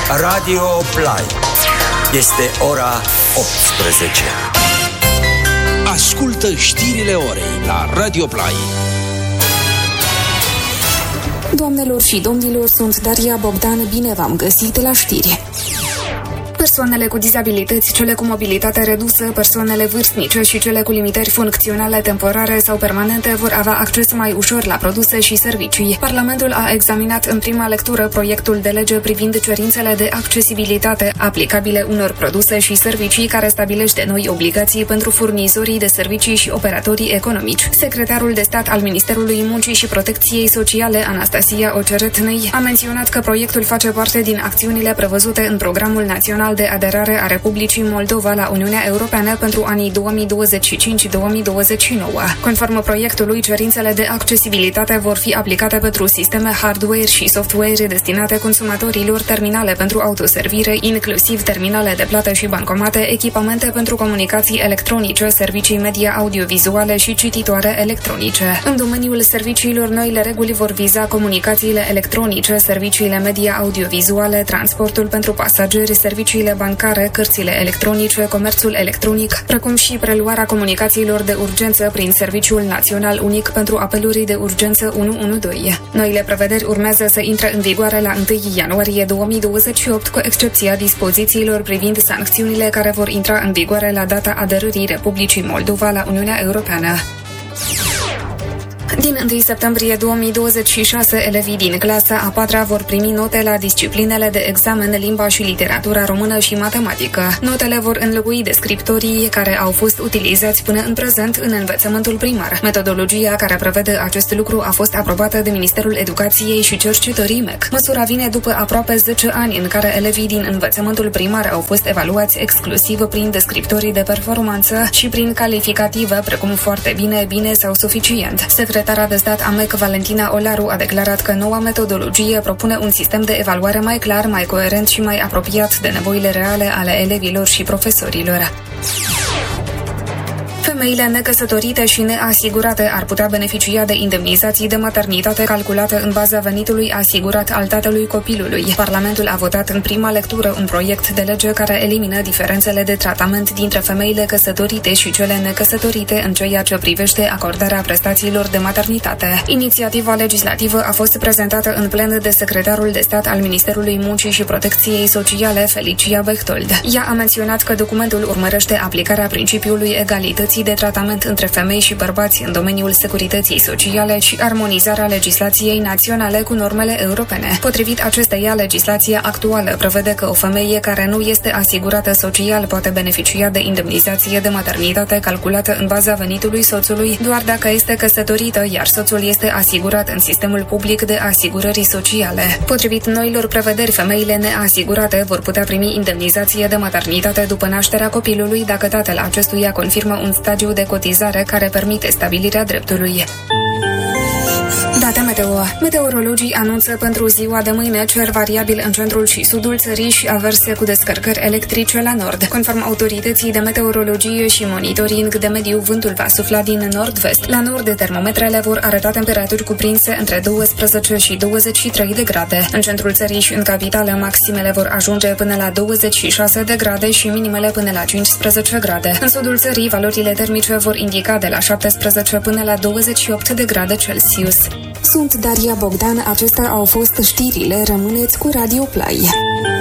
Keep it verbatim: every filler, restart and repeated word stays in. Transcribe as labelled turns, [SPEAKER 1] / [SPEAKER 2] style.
[SPEAKER 1] Radio Play. Este ora optsprezece.
[SPEAKER 2] Ascultă știrile orei la Radio Play.
[SPEAKER 3] Doamnelor și domnilor, sunt Daria Bogdan, bine v-am găsit la știri. Persoanele cu dizabilități, cele cu mobilitate redusă, persoanele vârstnice și cele cu limitări funcționale temporare sau permanente vor avea acces mai ușor la produse și servicii. Parlamentul a examinat în prima lectură proiectul de lege privind cerințele de accesibilitate aplicabile unor produse și servicii, care stabilește noi obligații pentru furnizorii de servicii și operatorii economici. Secretarul de stat al Ministerului Muncii și Protecției Sociale, Anastasia Oceretnei, a menționat că proiectul face parte din acțiunile prevăzute în Programul Național de aderare a Republicii Moldova la Uniunea Europeană pentru anii două mii douăzeci și cinci două mii douăzeci și nouă. Conform proiectului, cerințele de accesibilitate vor fi aplicate pentru sisteme hardware și software destinate consumatorilor, terminale pentru autoservire, inclusiv terminale de plată și bancomate, echipamente pentru comunicații electronice, servicii media audiovizuale și cititoare electronice. În domeniul serviciilor, noile reguli vor viza comunicațiile electronice, serviciile media audiovizuale, transportul pentru pasageri, serviciile bancare, cărțile electronice, comerțul electronic, precum și preluarea comunicațiilor de urgență prin Serviciul Național Unic pentru apeluri de urgență unu unu doi. Noile prevederi urmează să intre în vigoare la întâi ianuarie două mii douăzeci și opt, cu excepția dispozițiilor privind sancțiunile care vor intra în vigoare la data aderării Republicii Moldova la Uniunea Europeană. Din întâi septembrie două mii douăzeci și șase, elevii din clasa a patra vor primi note la disciplinele de examen limba și literatura română și matematică. Notele vor înlocui descriptorii care au fost utilizați până în prezent în învățământul primar. Metodologia care prevede acest lucru a fost aprobată de Ministerul Educației și Cercetării M E C. Măsura vine după aproape zece ani în care elevii din învățământul primar au fost evaluați exclusiv prin descriptorii de performanță și prin calificative precum foarte bine, bine sau suficient. Secretara de stat a M E C, Valentina Olaru, a declarat că noua metodologie propune un sistem de evaluare mai clar, mai coerent și mai apropiat de nevoile reale ale elevilor și profesorilor. Femeile necăsătorite și neasigurate ar putea beneficia de indemnizații de maternitate calculate în baza venitului asigurat al tatălui copilului. Parlamentul a votat în prima lectură un proiect de lege care elimină diferențele de tratament dintre femeile căsătorite și cele necăsătorite în ceea ce privește acordarea prestațiilor de maternitate. Inițiativa legislativă a fost prezentată în plen de secretarul de stat al Ministerului Muncii și Protecției Sociale, Felicia Bechtold. Ea a menționat că documentul urmărește aplicarea principiului egalității de tratament între femei și bărbați în domeniul securității sociale și armonizarea legislației naționale cu normele europene. Potrivit acesteia, legislația actuală prevede că o femeie care nu este asigurată social poate beneficia de indemnizație de maternitate calculată în baza venitului soțului doar dacă este căsătorită, iar soțul este asigurat în sistemul public de asigurări sociale. Potrivit noilor prevederi, femeile neasigurate vor putea primi indemnizație de maternitate după nașterea copilului dacă tatăl acestuia confirmă un stagiu de cotizare care permite stabilirea dreptului. Date meteo. Meteorologii anunță pentru ziua de mâine cer variabil în centrul și sudul țării și averse cu descărcări electrice la nord. Conform autorității de meteorologie și monitoring de mediu, vântul va sufla din nord-vest. La nord, termometrele vor arăta temperaturi cuprinse între douăsprezece și douăzeci și trei de grade. În centrul țării și în capitală, maximele vor ajunge până la douăzeci și șase de grade și minimele până la cincisprezece grade. În sudul țării, valorile termice vor indica de la șaptesprezece până la douăzeci și opt de grade Celsius. Sunt Daria Bogdan, acestea au fost știrile, rămâneți cu Radio Play.